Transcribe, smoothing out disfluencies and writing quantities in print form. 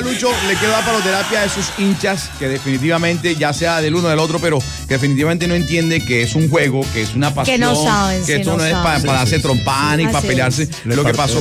Lucho, le quiero dar paloterapia a esos hinchas que definitivamente, ya sea del uno o del otro, pero que definitivamente no entiende que es un juego, que es una pasión, Que no saben, que sí, esto no no es saben. para darse trompán y para Así pelearse. es. Lo que pasó